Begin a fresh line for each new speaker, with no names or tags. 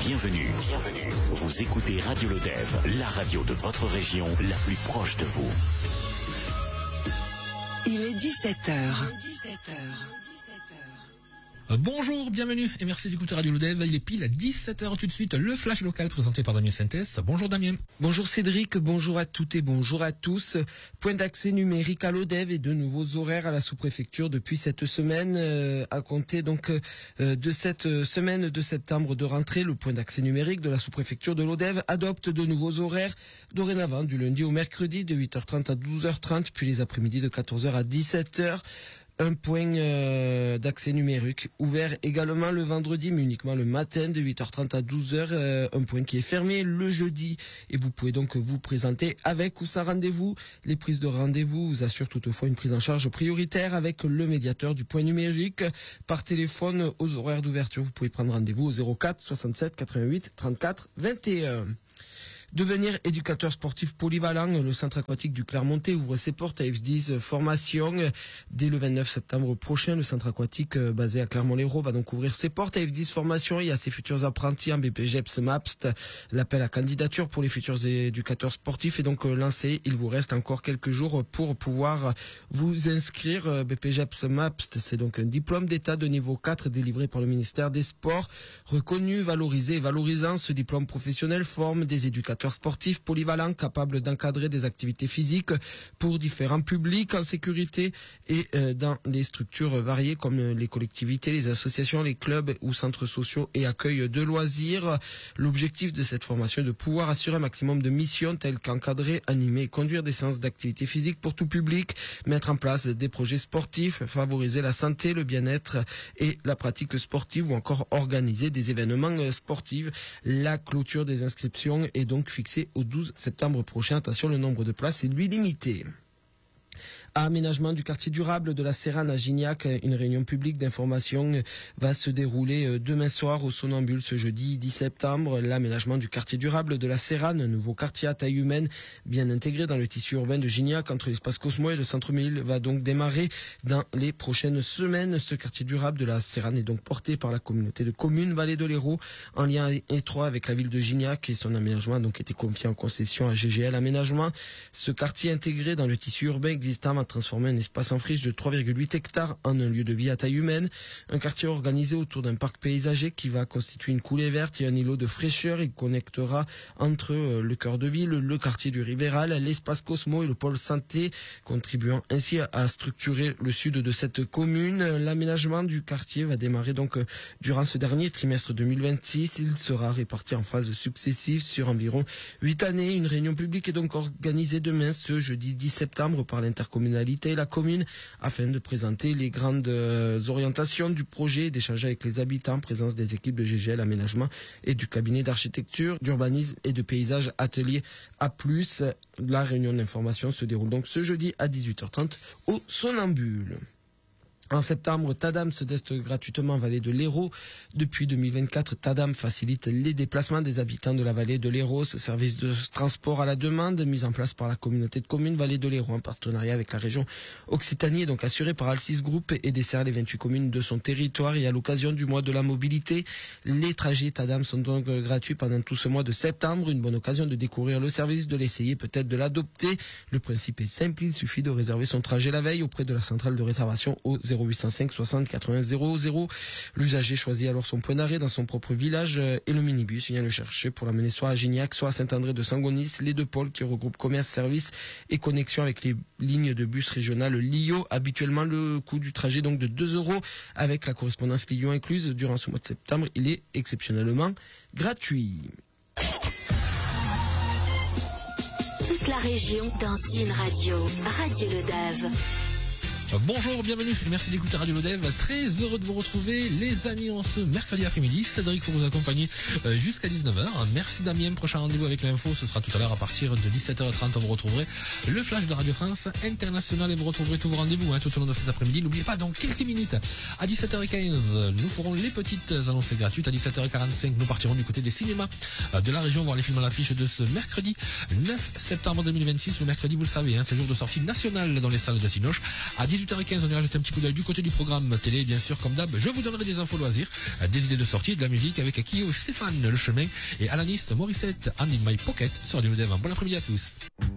Bienvenue. Vous écoutez Radio Lodève, la radio de votre région, la plus proche de vous.
Il est 17h.
Bonjour, bienvenue et merci d'écouter Radio Lodève. Il est pile à 17h tout de suite. Le flash local présenté par Damien Sintès. Bonjour Damien.
Bonjour Cédric, bonjour à toutes et bonjour à tous. Point d'accès numérique à Lodève et de nouveaux horaires à la sous-préfecture depuis cette semaine. À compter donc de cette semaine de septembre de rentrée, le point d'accès numérique de la sous-préfecture de Lodève adopte de nouveaux horaires dorénavant du lundi au mercredi de 8h30 à 12h30 puis les après-midi de 14h à 17h. Un point d'accès numérique ouvert également le vendredi, mais uniquement le matin de 8h30 à 12h. Un point qui est fermé le jeudi. Et vous pouvez donc vous présenter avec ou sans rendez-vous. Les prises de rendez-vous vous assurent toutefois une prise en charge prioritaire avec le médiateur du point numérique. Par téléphone aux horaires d'ouverture, vous pouvez prendre rendez-vous au 04 67 88 34 21. Devenir éducateur sportif polyvalent, le centre aquatique du Clermontais ouvre ses portes à F10 formation. Dès le 29 septembre prochain, le centre aquatique basé à Clermont-Lérault va donc ouvrir ses portes à F10 formation et à ses futurs apprentis en BPGEPS MAPST. L'appel à candidature pour les futurs éducateurs sportifs est donc lancé. Il vous reste encore quelques jours pour pouvoir vous inscrire. BPGEPS MAPST, c'est donc un diplôme d'état de niveau 4 délivré par le ministère des Sports. Reconnu, valorisé et valorisant, ce diplôme professionnel forme des éducateurs sportifs polyvalents capables d'encadrer des activités physiques pour différents publics en sécurité et dans les structures variées comme les collectivités, les associations, les clubs ou centres sociaux et accueil de loisirs. L'objectif de cette formation est de pouvoir assurer un maximum de missions telles qu'encadrer, animer et conduire des séances d'activité physique pour tout public, mettre en place des projets sportifs, favoriser la santé, le bien-être et la pratique sportive ou encore organiser des événements sportifs. La clôture des inscriptions est donc fixé au 12 septembre prochain. Attention, le nombre de places est lui limité. Aménagement du quartier durable de la Séranne à Gignac, une réunion publique d'information va se dérouler demain soir au Somnambule ce jeudi 10 septembre. L'aménagement du quartier durable de la Séranne, un nouveau quartier à taille humaine bien intégré dans le tissu urbain de Gignac entre l'espace Cosmo et le centre-ville va donc démarrer dans les prochaines semaines. Ce quartier durable de la Séranne est donc porté par la communauté de communes Vallée de l'Hérault en lien étroit avec la ville de Gignac et son aménagement a donc été confié en concession à GGL Aménagement. Ce quartier intégré dans le tissu urbain existant va transformer un espace en friche de 3,8 hectares en un lieu de vie à taille humaine. Un quartier organisé autour d'un parc paysager qui va constituer une coulée verte et un îlot de fraîcheur. Il connectera entre le cœur de ville, le quartier du Rivéral, l'espace Cosmo et le pôle santé, contribuant ainsi à structurer le sud de cette commune. L'aménagement du quartier va démarrer donc durant ce dernier trimestre 2026. Il sera réparti en phases successives sur environ 8 années. Une réunion publique est donc organisée demain, ce jeudi 10 septembre, par l'intercommunalité et la commune afin de présenter les grandes orientations du projet et d'échanger avec les habitants en présence des équipes de GGL Aménagement et du cabinet d'architecture, d'urbanisme et de paysage Atelier A+. La réunion d'information se déroule donc ce jeudi à 18h30 au Somnambule. En septembre, Tadam se teste gratuitement en vallée de l'Hérault. Depuis 2024, Tadam facilite les déplacements des habitants de la vallée de l'Hérault. Ce service de transport à la demande, mis en place par la communauté de communes Vallée de l'Hérault en partenariat avec la région Occitanie, est donc assuré par Alcis Group et dessert les 28 communes de son territoire. Et à l'occasion du mois de la mobilité, les trajets Tadam sont donc gratuits pendant tout ce mois de septembre. Une bonne occasion de découvrir le service, de l'essayer, peut-être de l'adopter. Le principe est simple, il suffit de réserver son trajet la veille auprès de la centrale de réservation au 0805 60 80 00. L'usager choisit alors son point d'arrêt dans son propre village et le minibus vient le chercher pour l'amener soit à Gignac, soit à Saint-André de Sangonis, les deux pôles qui regroupent commerce, services et connexion avec les lignes de bus régionales Lio. Habituellement, le coût du trajet donc de 2 € avec la correspondance Lyon incluse. Durant ce mois de septembre, il est exceptionnellement gratuit.
Toute la région dans une radio. Radio Lodève.
Bonjour, bienvenue, merci d'écouter Radio Lodève. Très heureux de vous retrouver, les amis, en ce mercredi après-midi. Cédric pour vous accompagner jusqu'à 19h. Merci Damien, prochain rendez-vous avec l'info, ce sera tout à l'heure à partir de 17h30. Vous retrouverez le flash de Radio France International et vous retrouverez tous vos rendez-vous tout au long de cet après-midi. N'oubliez pas, dans quelques minutes, à 17h15, nous ferons les petites annonces gratuites. À 17h45, nous partirons du côté des cinémas de la région, voir les films à l'affiche de ce mercredi 9 septembre 2026. Le mercredi, vous le savez, c'est jour de sortie nationale dans les salles de Cinoche. À 18h15, on ira jeter un petit coup d'œil du côté du programme télé, bien sûr, comme d'hab. Je vous donnerai des infos loisirs, des idées de sortie, de la musique avec Kyo, Stéphane Le Chemin et Alanis Morissette, And in My Pocket sur Radio Dev. Bon après-midi à tous.